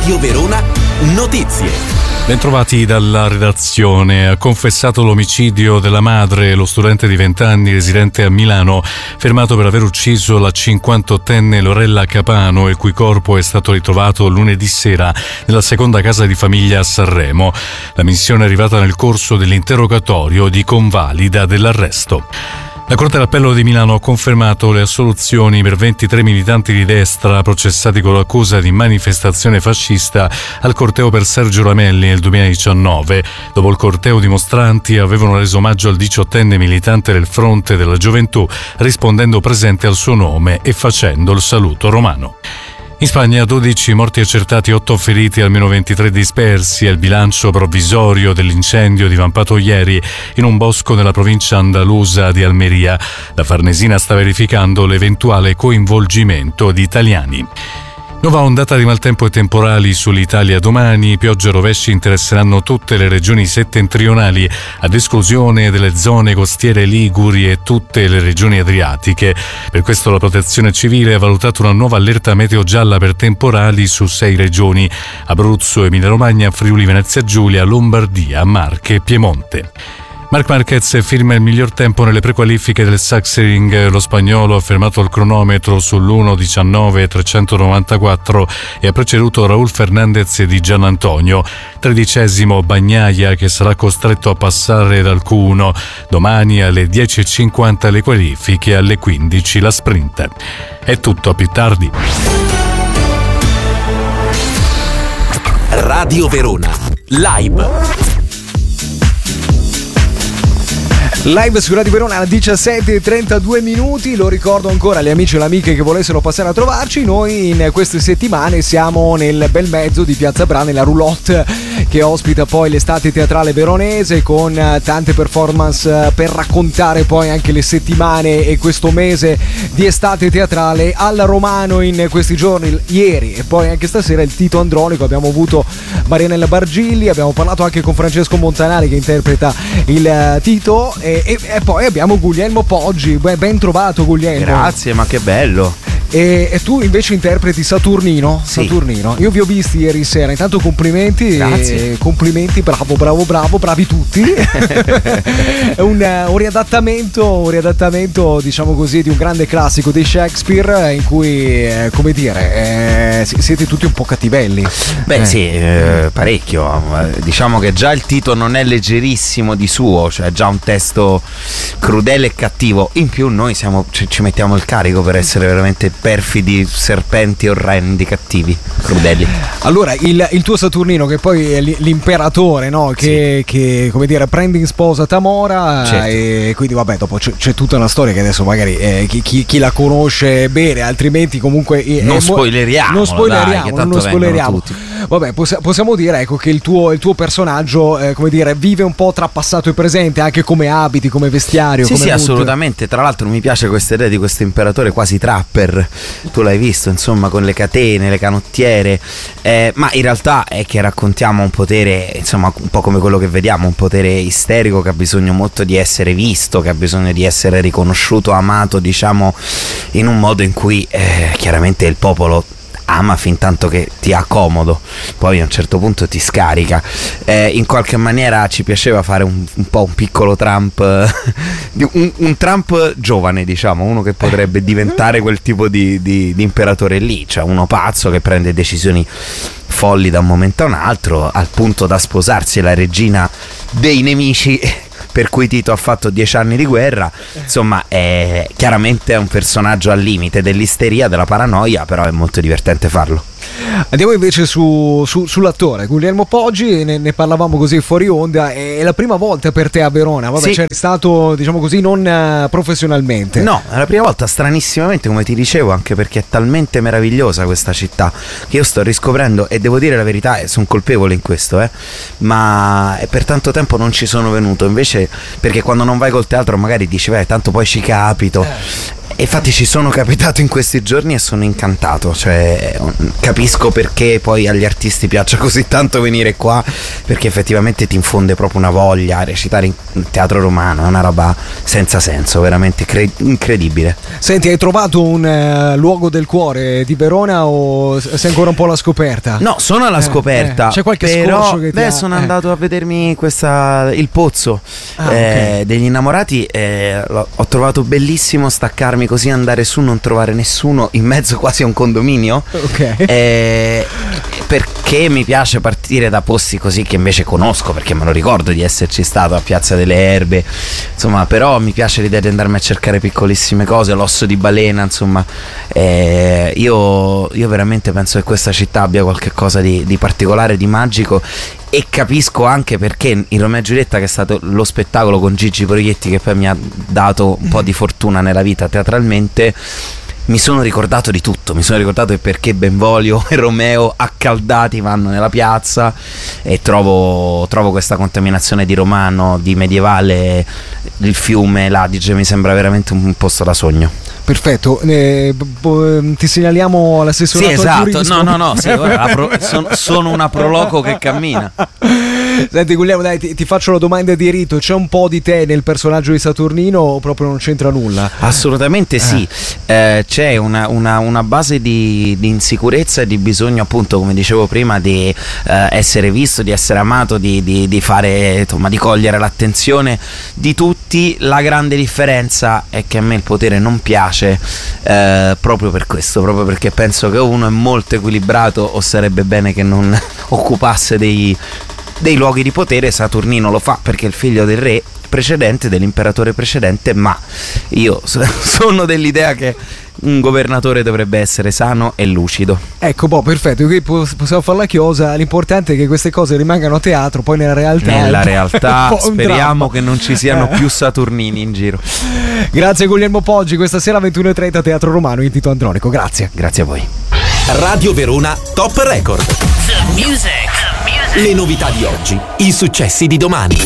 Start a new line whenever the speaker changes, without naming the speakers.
Radio Verona Notizie.
Bentrovati dalla redazione. Ha confessato l'omicidio della madre, lo studente di 20 anni residente a Milano, fermato per aver ucciso la 58enne Lorella Capano, il cui corpo è stato ritrovato lunedì sera nella seconda casa di famiglia a Sanremo. La missione è arrivata nel corso dell'interrogatorio di convalida dell'arresto. La Corte d'Appello di Milano ha confermato le assoluzioni per 23 militanti di destra processati con l'accusa di manifestazione fascista al corteo per Sergio Ramelli nel 2019. Dopo il corteo, dimostranti avevano reso omaggio al 18enne militante del Fronte della Gioventù, rispondendo presente al suo nome e facendo il saluto romano. In Spagna 12 morti accertati, 8 feriti, almeno 23 dispersi. È il bilancio provvisorio dell'incendio divampato ieri in un bosco nella provincia andalusa di Almeria. La Farnesina sta verificando l'eventuale coinvolgimento di italiani. Nuova ondata di maltempo e temporali sull'Italia domani. Piogge e rovesci interesseranno tutte le regioni settentrionali, ad esclusione delle zone costiere liguri e tutte le regioni adriatiche. Per questo la Protezione Civile ha valutato una nuova allerta meteo gialla per temporali su 6 regioni: Abruzzo, Emilia-Romagna, Friuli Venezia Giulia, Lombardia, Marche e Piemonte. Marc Marquez firma il miglior tempo nelle prequalifiche del Sachsenring. Lo spagnolo ha fermato il cronometro sull'1:19.394 e ha preceduto Raúl Fernández di Gianantonio. 13° Bagnaia, che sarà costretto a passare dal Q1. Domani alle 10:50 le qualifiche, alle 15 la sprint. È tutto, a più tardi.
Radio Verona Live.
Live su Radio Verona alle 17:32. Lo ricordo ancora agli amici e alle amiche che volessero passare a trovarci. Noi in queste settimane siamo nel bel mezzo di Piazza Bra, nella roulotte che ospita poi l'estate teatrale veronese, con tante performance per raccontare poi anche le settimane e questo mese di estate teatrale. Al Romano in questi giorni, ieri e poi anche stasera, il Tito Andronico. Abbiamo avuto Marianella Bargilli, abbiamo parlato anche con Francesco Montanari che interpreta il Tito, e poi abbiamo Guglielmo Poggi. Ben trovato, Guglielmo.
Grazie, ma che bello.
E tu invece interpreti Saturnino?
Sì.
Saturnino. Io vi ho visti ieri sera, intanto complimenti.
Grazie.
Complimenti, bravo, bravi tutti. È un riadattamento, diciamo così, di un grande classico di Shakespeare, in cui, come dire, siete tutti un po' cattivelli.
Beh, sì, parecchio. Diciamo che già il Tito non è leggerissimo di suo, cioè già un testo crudele e cattivo. In più noi ci mettiamo il carico per essere veramente perfidi, serpenti orrendi, cattivi, crudeli.
Allora, il tuo Saturnino, che poi è l'imperatore, no? Che come dire, prende in sposa Tamora, certo. E quindi vabbè, dopo c'è tutta una storia che adesso magari chi la conosce bene, altrimenti comunque
non spoileriamo,
non spoileriamo. Vabbè, possiamo dire, ecco, che il tuo personaggio, come dire, vive un po' tra passato e presente, anche come abiti, come vestiario.
Sì,
come
sì,
mood.
assolutamente. Tra l'altro mi piace questa idea di questo imperatore quasi trapper. Tu l'hai visto, insomma, con le catene, le canottiere, ma in realtà è che raccontiamo un potere, insomma, un po' come quello che vediamo, un potere isterico che ha bisogno molto di essere visto, che ha bisogno di essere riconosciuto, amato, diciamo, in un modo in cui chiaramente il popolo ama fin tanto che ti ha comodo, poi a un certo punto ti scarica. In qualche maniera ci piaceva fare un po' un piccolo Trump, un Trump giovane, diciamo, uno che potrebbe diventare quel tipo di imperatore lì, cioè uno pazzo che prende decisioni folli da un momento a un altro, al punto da sposarsi la regina dei nemici, per cui Tito ha fatto 10 anni di guerra. Insomma, è chiaramente un personaggio al limite dell'isteria, della paranoia, però è molto divertente farlo.
Andiamo invece sull'attore Guglielmo Poggi, ne parlavamo così fuori onda. È la prima volta per te a Verona? Vabbè, sì. C'è stato, diciamo così, non professionalmente.
No, è la prima volta, stranissimamente, come ti dicevo, anche perché è talmente meravigliosa questa città che io sto riscoprendo, e devo dire la verità, sono colpevole in questo, ma per tanto tempo non ci sono venuto, invece, perché quando non vai col teatro magari dici, tanto poi ci capito. Infatti ci sono capitato in questi giorni e sono incantato, cioè capisco perché poi agli artisti piaccia così tanto venire qua, perché effettivamente ti infonde proprio una voglia a recitare in teatro romano, è una roba senza senso, veramente incredibile.
Senti, hai trovato un luogo del cuore di Verona o sei ancora un po' alla scoperta?
No, sono alla scoperta.
C'è qualche
però
scorcio che ti
sono andato a vedermi il pozzo
okay.
degli innamorati, ho trovato bellissimo staccarmi così, andare su, non trovare nessuno in mezzo quasi a un condominio, perché mi piace partire da posti così che invece conosco, perché me lo ricordo di esserci stato a Piazza delle Erbe, insomma, però mi piace l'idea di andarmi a cercare piccolissime cose, l'osso di balena, insomma, io veramente penso che questa città abbia qualche cosa di particolare, di magico, e capisco anche perché in Romeo e Giulietta, che è stato lo spettacolo con Gigi Proietti che poi mi ha dato un po' di fortuna nella vita teatralmente, mi sono ricordato di tutto, mi sono ricordato perché Benvolio e Romeo accaldati vanno nella piazza, e trovo questa contaminazione di romano, di medievale, il fiume, l'Adige, mi sembra veramente un posto da sogno.
Perfetto, ti segnaliamo all'assessorato.
Sì, esatto,
turismo.
no, sì, sono una proloco che cammina.
Senti Guglielmo, dai, ti faccio la domanda di rito: c'è un po' di te nel personaggio di Saturnino o proprio non c'entra nulla?
Assolutamente sì, c'è una base di insicurezza e di bisogno, appunto, come dicevo prima, di essere visto, di essere amato, di fare, insomma, di cogliere l'attenzione di tutti. La grande differenza è che a me il potere non piace, proprio per questo, proprio perché penso che uno è molto equilibrato o sarebbe bene che non occupasse dei luoghi di potere. Saturnino lo fa perché è il figlio del re precedente, dell'imperatore precedente, ma io sono dell'idea che un governatore dovrebbe essere sano e lucido.
Ecco, perfetto, qui possiamo fare la chiosa. L'importante è che queste cose rimangano a teatro, poi nella realtà
speriamo che non ci siano più Saturnini in giro.
Grazie Guglielmo Poggi, questa sera 21:30 Teatro Romano in Tito Andronico. Grazie
a voi.
Radio Verona Top Record.
The music.
Le novità di oggi, i successi di domani.